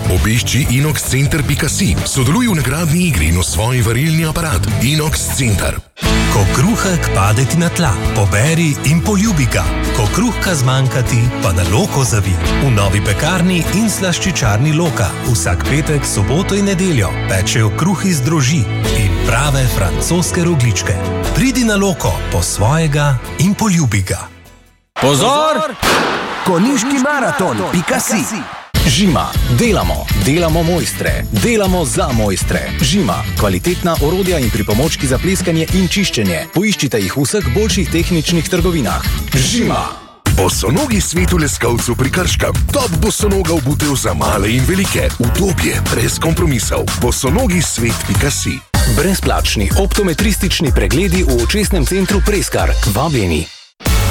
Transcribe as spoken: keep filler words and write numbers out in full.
Obišči inox center pika si, sodeluj v nagradni igri in osvoji varilni aparat Inox Center. Ko kruhek pade ti na tla, poberi in poljubi ga. Ko kruhka zmanjka ti, pa na Loko zavi. V novi pekarni in slaščičarni Loka vsak petek, soboto in nedeljo pečejo kruh iz droži in prave francoske rogličke. Pridi na Loko po svojega in poljubi ga. Pozor! Konjiški maraton pika si. Žima. Delamo. Delamo mojstre. Delamo za mojstre. Žima. Kvalitetna orodja in pripomočki za pleskanje in čiščenje. Poiščite jih v vseh boljših tehničnih trgovinah. Žima. Bosonogi svet v Leskovcu pri Krškem. Top bosonoga obutev za male in velike. Udobje brez kompromisov. bosonogi svet pika si. Brezplačni optometristični pregledi v očesnem centru Preskar. Vabljeni.